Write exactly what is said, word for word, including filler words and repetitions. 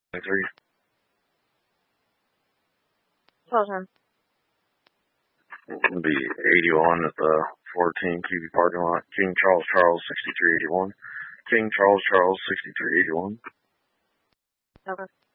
three. Twelve ten. It'll be eighty-one at the fourteen Q B parking lot. King Charles Charles sixty-three eighty-one. King Charles Charles sixty-three eighty-one. Okay.